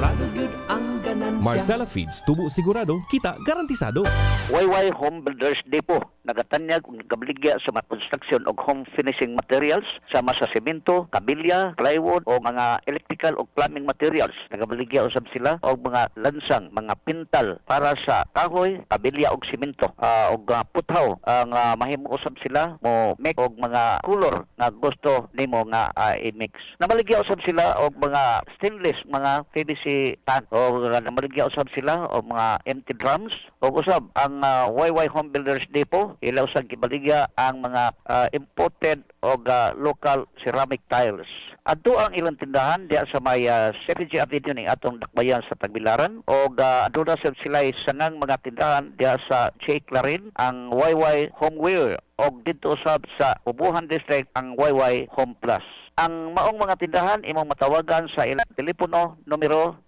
sigurado gyud ang ganansya. Marcela Feeds, tubo sigurado, kita garantisado. YY Home Builders Depot nagatanyag ug nagabligya sa mga construction og home finishing materials sama sa semento, kabilya, plywood o mga electrical o plumbing materials. Nagabligya usab sila og mga lansang, mga pintal para sa kahoy, kabilya og semento og puthaw ang mahimo usab sila mo make og mga color nga gusto nimo nga i-mix. Namaligya usab sila og mga stainless, mga PVC tank o namaligya usab sila og mga empty drums o usab ang YY Home Builders Depot ilaw sa gibaligya ang mga imported o local ceramic tiles. Adto ang ilang tindahan diya sa may CPG Avenue ning atong dakbayan sa Tagbilaran o adto na sila sanang mga tindahan diya sa J. Clarin ang YY Homeware o dito sa Ubuhan District ang YY Home Plus. Ang maong mga tindahan imong matawagan sa ilang telepono numero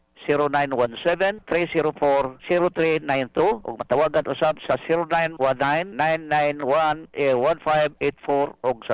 0917-304-0392 o matawagan usab sa 0919-991-1584 o sa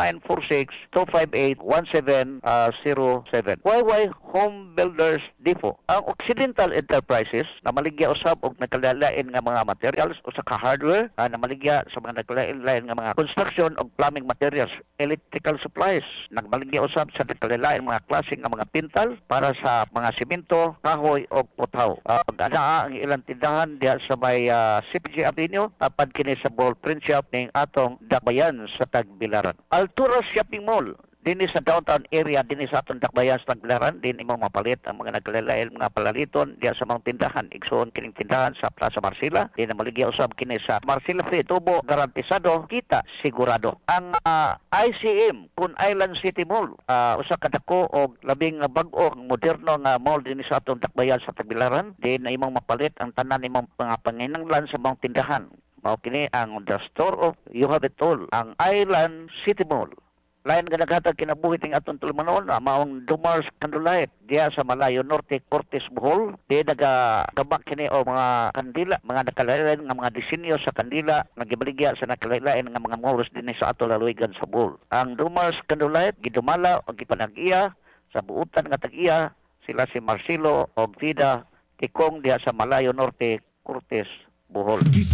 0946-258-1707. YY Home Builders Depot. Ang Occidental Enterprises na maligya usab og nagkalalain nga mga materials o sa hardware na maligya sa mga nagkalalain nga mga construction o plumbing materials, electrical supplies. Nagmaligya usab sa nagkalalain mga klase nga mga pintal para sa mga simento, kahoy o puthaw. Ang ilang tindahan diya sa may CPG Avenue tapad kini sa Ball Print Shop ning atong dakbayan sa Tagbilaran. Altura Shopping Mall dinhi sa downtown area dinhi sa atong dakbayan sa Tagbilaran din imong mapalit ang mga naglalait mga palaliton diya sa mga tindahan. Igsoon kining tindahan sa Plaza Marcela din maligya usab kini sa Marcela Free tubo garantisado, kita sigurado. Ang ICM Kun Island City Mall usa ka dako og labing bag-o moderno nga mall dinhi sa atong dakbayan sa Tagbilaran din imong mapalit ang tanan imong mga panginahanglan sa mga tindahan. Mao kini ang the store of you have it all, ang Island City Mall. Lain nga naghatag kinabuhi ting atong tulumanon maong Dumars Candlelight diya sa Malayo Norte, Cortes, Bohol. Di nagagabak kini o mga kandila, mga nakalain nga mga disenyo sa kandila nagibaligya sa nakalain nga mga malls dinhi sa ato laluigan sa Bohol. Ang Dumars Candlelight gidumala o gipanag-iya sa buutan nga tag-iya sila si Marcelo o Vida Tikong diya sa Malayo Norte, Cortes, Bohol.